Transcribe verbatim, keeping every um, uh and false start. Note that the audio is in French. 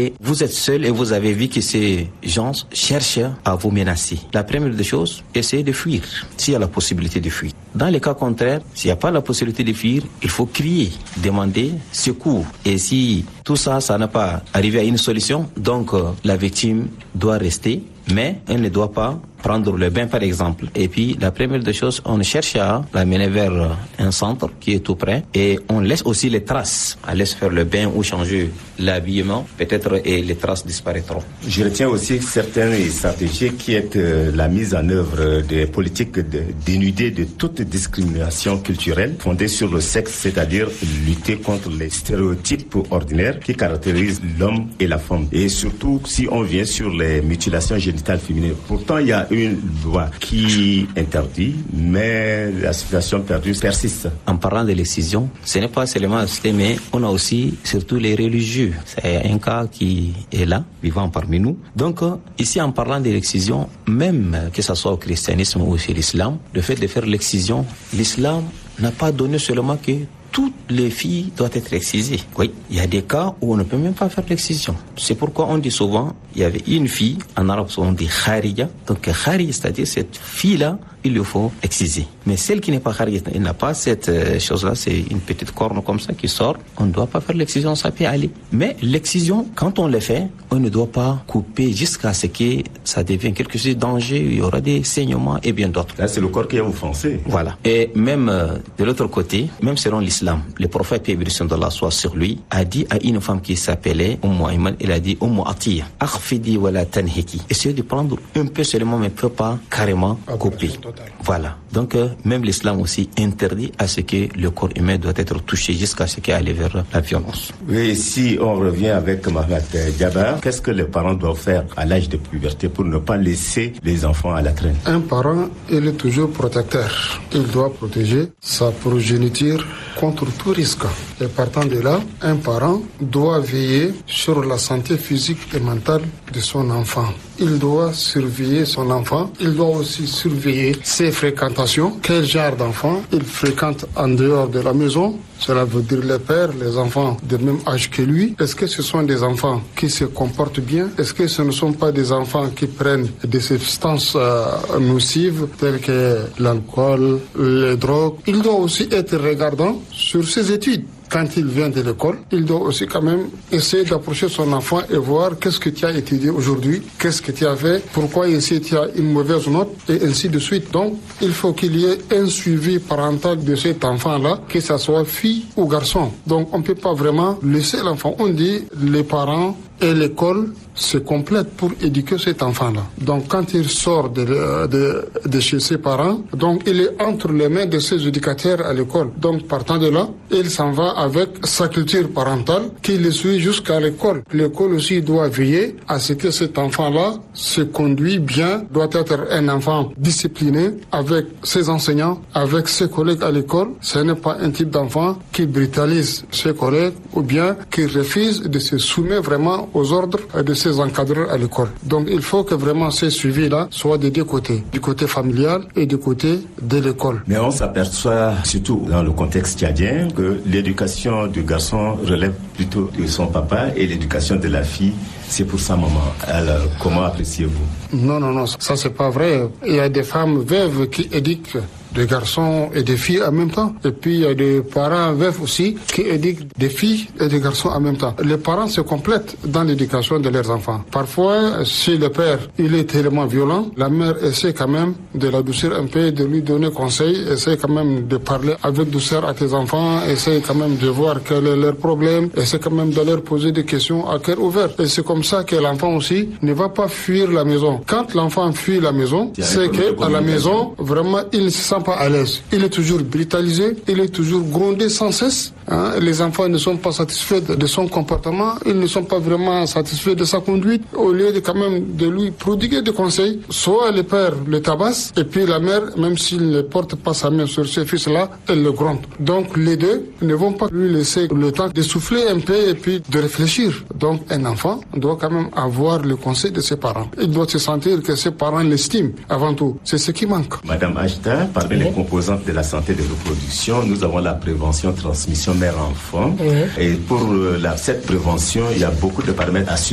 et vous êtes seul et vous avez vu que ces gens cherchent à vous menacer. La première des choses, essayez de fuir, s'il y a la possibilité de fuir. Dans les cas contraires, s'il n'y a pas la possibilité de fuir, il faut crier, demander secours. Et si tout ça, ça n'a pas arrivé à une solution, donc euh, la victime doit rester, mais elle ne doit pas prendre le bain par exemple. Et puis la première des choses, on cherche à la mener vers un centre qui est tout près et on laisse aussi les traces. On laisse faire le bain ou changer l'habillement, peut-être, et les traces disparaîtront. Je retiens aussi certaines stratégies qui est euh, la mise en œuvre des politiques de, dénudées de toute discrimination culturelle fondée sur le sexe, c'est-à-dire lutter contre les stéréotypes ordinaires qui caractérisent l'homme et la femme. Et surtout si on vient sur les mutilations génitales féminines. Pourtant, il y a une loi qui interdit, mais la situation perdue persiste. En parlant de l'excision, ce n'est pas seulement la société, mais on a aussi surtout les religieux. C'est un cas qui est là, vivant parmi nous. Donc, ici, en parlant de l'excision, même que ce soit au christianisme ou chez l'islam, le fait de faire l'excision, l'islam n'a pas donné seulement que toutes les filles doivent être excisées. Oui, il y a des cas où on ne peut même pas faire l'excision. C'est pourquoi on dit souvent, il y avait une fille, en arabe on dit kharija. Donc kharija, c'est-à-dire cette fille-là, il le faut exciser. Mais celle qui n'est pas kharija, elle n'a pas cette euh, chose-là, c'est une petite corne comme ça qui sort. On ne doit pas faire l'excision, ça peut aller. Mais l'excision, quand on le fait, on ne doit pas couper jusqu'à ce que ça devienne quelque chose de danger, il y aura des saignements et bien d'autres. Là, c'est le corps qui est offensé. Voilà. Et même euh, de l'autre côté, même selon l'islam, le prophète, paix et bénédiction d'Allah soit sur lui, a dit à une femme qui s'appelait Umm Ayman, il a dit Umm Atiya, akhfidi wa la tanhiki. Essayez de prendre un peu seulement, mais ne peut pas carrément couper. Voilà. Donc, euh, même l'islam aussi interdit à ce que le corps humain doit être touché jusqu'à ce qu'il aille vers la violence. Oui, si on revient avec Mohamed Djabar, qu'est-ce que les parents doivent faire à l'âge de puberté pour ne pas laisser les enfants à la traîne? Un parent, il est toujours protecteur. Il doit protéger sa progéniture contre tout risque. Et partant de là, un parent doit veiller sur la santé physique et mentale de son enfant. Il doit surveiller son enfant. Il doit aussi surveiller ses fréquentations. Quel genre d'enfant il fréquente en dehors de la maison? Cela veut dire les pères, les enfants de même âge que lui. Est-ce que ce sont des enfants qui se comportent bien? Est-ce que ce ne sont pas des enfants qui prennent des substances euh, nocives telles que l'alcool, les drogues? Il doit aussi être regardant sur ses études. Quand il vient de l'école, il doit aussi quand même essayer d'approcher son enfant et voir qu'est-ce que tu as étudié aujourd'hui, qu'est-ce que tu as fait, pourquoi ici tu as une mauvaise note, et ainsi de suite. Donc, il faut qu'il y ait un suivi parental de cet enfant-là, que ce soit fille ou garçon. Donc, on ne peut pas vraiment laisser l'enfant. On dit les parents et l'école se complètent pour éduquer cet enfant-là. Donc, quand il sort de, de, de chez ses parents, donc il est entre les mains de ses éducateurs à l'école. Donc, partant de là, il s'en va avec sa culture parentale qui le suit jusqu'à l'école. L'école aussi doit veiller à ce que cet enfant-là se conduit bien, doit être un enfant discipliné avec ses enseignants, avec ses collègues à l'école. Ce n'est pas un type d'enfant qui brutalise ses collègues ou bien qui refuse de se soumettre vraiment aux ordres de ses encadreurs à l'école. Donc il faut que vraiment ces suivis-là soient des deux côtés, du côté familial et du côté de l'école. Mais on s'aperçoit, surtout dans le contexte tchadien, que l'éducation du garçon relève plutôt de son papa et l'éducation de la fille, c'est pour sa maman. Alors, comment appréciez-vous? Non, non, non, ça c'est pas vrai. Il y a des femmes veuves qui éduquent des garçons et des filles en même temps. Et puis il y a des parents veufs aussi qui éduquent des filles et des garçons en même temps. Les parents se complètent dans l'éducation de leurs enfants. Parfois, si le père il est tellement violent, la mère essaie quand même de l'adoucir un peu, de lui donner conseil, essaie quand même de parler avec douceur à tes enfants, essaie quand même de voir quel est leur problème, essaie quand même de leur poser des questions à cœur ouvert. Et c'est comme ça que l'enfant aussi ne va pas fuir la maison. Quand l'enfant fuit la maison, c'est que à la maison, vraiment, il ne se sent pas à l'aise. Il est toujours brutalisé, il est toujours grondé sans cesse. Hein. Les enfants ne sont pas satisfaits de son comportement, ils ne sont pas vraiment satisfaits de sa conduite. Au lieu de quand même de lui prodiguer des conseils, soit le père le tabasse, et puis la mère, même s'il ne porte pas sa main sur ce fils-là, elle le gronde. Donc les deux ne vont pas lui laisser le temps de souffler un peu et puis de réfléchir. Donc un enfant doit quand même avoir le conseil de ses parents. Il doit se sentir que ses parents l'estiment avant tout. C'est ce qui manque. Madame Ajda, parmi les composantes de la santé de reproduction, nous avons la prévention transmission mère-enfant. Oui. Et pour la, cette prévention, il y a beaucoup de paramètres à suivre.